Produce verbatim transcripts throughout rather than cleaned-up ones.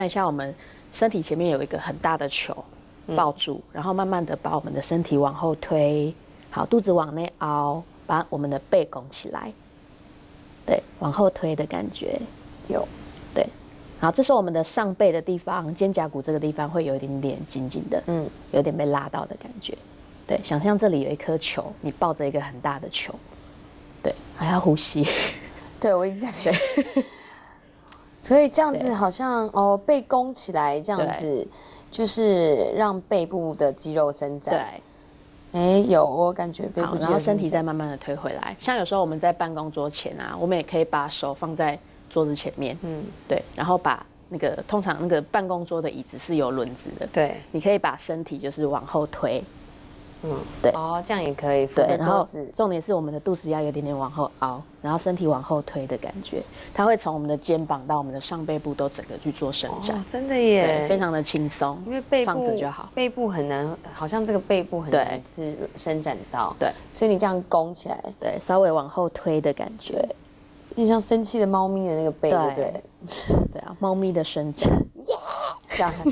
看一下我们身体前面有一个很大的球抱住，然后慢慢的把我们的身体往后推，好，肚子往内凹，把我们的背拱起来，对，往后推的感觉有， 对，好，这时候我们的上背的地方，肩胛骨这个地方会有一点点紧紧的，嗯，有点被拉到的感觉，对，想象这里有一颗球，你抱着一个很大的球，对，还要呼吸， 对我一直在对。所以这样子好像哦，背弓起来这样子，就是让背部的肌肉伸展。对，哎，有我感觉背部肌肉伸展， 然后身体再慢慢的推回来。像有时候我们在办公桌前啊，我们也可以把手放在桌子前面，嗯，对，然后把那个通常那个办公桌的椅子是有轮子的，对，你可以把身体就是往后推。 嗯，对，哦，这样也可以。 对，然后重点是我们的肚子要有点点往后凹，然后身体往后推的感觉，它会从我们的肩膀到我们的上背部都整个去做伸展。 哦，真的耶， 非常的轻松，因为背部放着就好。 背部很难，好像这个背部很难是伸展到。对，所以你这样弓起来， 对，稍微往后推的感觉， 有点像生气的猫咪的那个背，对不对？ 对啊，猫咪的伸展，耶，这样。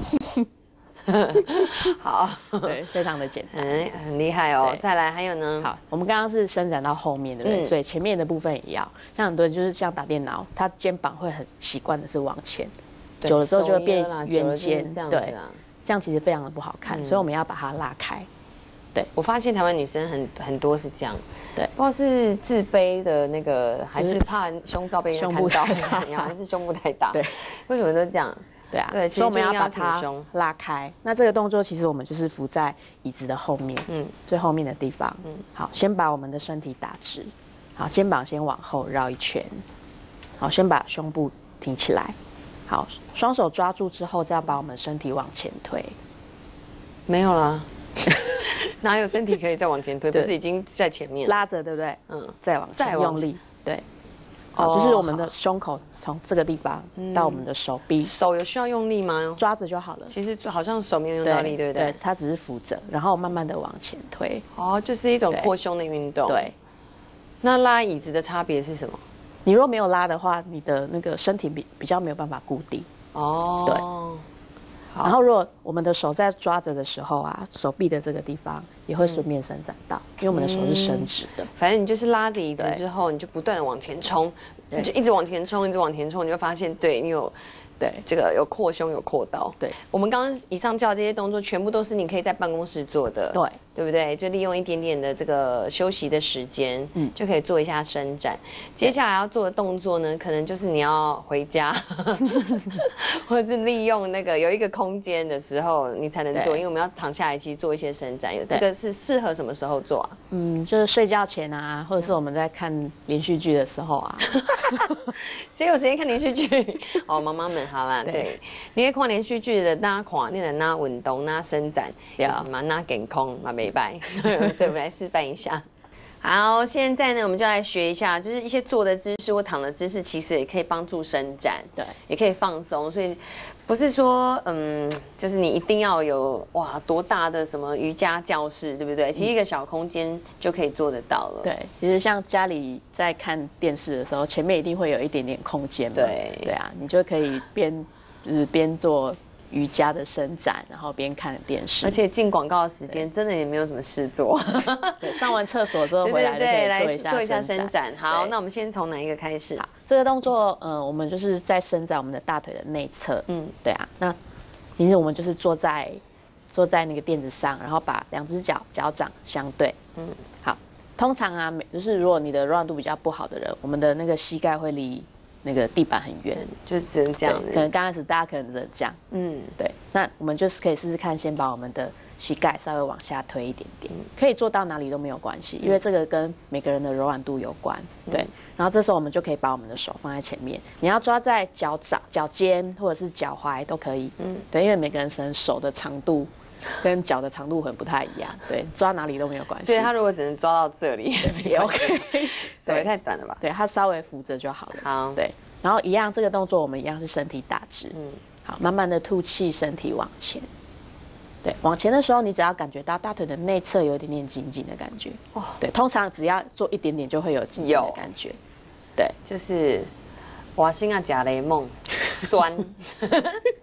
好， 对，非常的简单， 嗯，很厉害哦。再来还有呢？ 好，我们刚刚是伸展到后面，对不对？嗯、所以前面的部分也要，像很多人就是像打电脑，他肩膀会很习惯的是往前，久了之后就会变圆肩，对，这样其实非常的不好看，嗯、所以我们要把它拉开。对， 我发现台湾女生很很多是这样，对，不知道是自卑的那个，还是怕胸罩被人看到，还是怎样，还是胸部太大？对，为什么都这样？ 对啊，对，所以我们要把它拉开。那这个动作其实我们就是扶在椅子的后面，嗯，最后面的地方。嗯，好，先把我们的身体打直，好，肩膀先往后绕一圈，好，先把胸部挺起来，好，双手抓住之后，再要把我们身体往前推。 没有啦，哪有身体可以再往前推？不是已经在前面拉着，对不对？嗯，再往前用力，对。好，就是我们的胸口从这个地方到我们的手臂， 手有需要用力吗？ 抓着就好了。 其实好像手没有用到力，对不对？ 对，它只是扶着，然后慢慢的往前推。 哦，就是一种扩胸的运动。对。那拉椅子的差别是什么？ 你若没有拉的话，你的那个身体比比较没有办法固定。哦。对。然后，如果我们的手在抓着的时候啊，手臂的这个地方也会顺便伸展到，嗯、因为我们的手是伸直的。 反正你就是拉着椅子之后，你就不断的往前冲，你就一直往前冲，一直往前冲，你就发现，对你有。对，这个有扩胸，有扩刀。对，我们刚刚以上教的这些动作，全部都是你可以在办公室做的。对，对不对？就利用一点点的这个休息的时间，嗯，就可以做一下伸展。接下来要做的动作呢，可能就是你要回家，或者是利用那个有一个空间的时候，你才能做，因为我们要躺下来其实做一些伸展。有这个是适合什么时候做啊？ 嗯，就是睡觉前啊，或者是我们在看连续剧的时候啊。 谁有时间看连续剧？哦，妈妈们。好啦，对，對你可以看连续剧的，大家看，你能拿运动、拿伸展，什么拿健康嘛，没拜。所以我们来示范一下。好，现在呢，我们就来学一下，就是一些坐的姿势或躺的姿势，其实也可以帮助伸展，对，也可以放松。所以不是说，嗯，就是你一定要有哇多大的什么瑜伽教室，对不对？其实一个小空间就可以做得到了。 对，其实像家里在看电视的时候，前面一定会有一点点空间嘛。对，对啊，你就可以边就是边做瑜伽的伸展，然后边看电视， 而且进广告的时间真的也没有什么事做。 对，上完厕所之后回来就可以做一下做一下伸展。好，那我们先从哪一个开始？ 好，这个动作，呃，我们就是在伸展我们的大腿的内侧。嗯，对啊。那其实我们就是坐在坐在那个垫子上，然后把两只脚脚掌相对。嗯，好。通常啊，就是如果你的柔软度比较不好的人，我们的那个膝盖会离那个地板很远， 就只能这样。 可能刚开始大家可能只能这样，嗯，对。那我们就是可以试试看，先把我们的膝盖稍微往下推一点点，嗯、可以做到哪里都没有关系，因为这个跟每个人的柔软度有关，对。嗯、然后这时候我们就可以把我们的手放在前面，你要抓在脚掌、脚尖或者是脚踝都可以，嗯，对，因为每个人可能手的长度跟脚的长度很不太一样，对，抓哪里都没有关系。 所以他如果只能抓到这里也 OK， 手也太短了吧？ 对，他稍微扶着就好了。 好， 对，然后一样这个动作我们一样是身体打直，嗯，好，慢慢的吐气，身体往前。对，往前的时候，你只要感觉到大腿的内侧有一点点紧紧的感觉，哦，对，通常只要做一点点就会有紧紧的感觉，对， 就是我心啊假雷梦酸。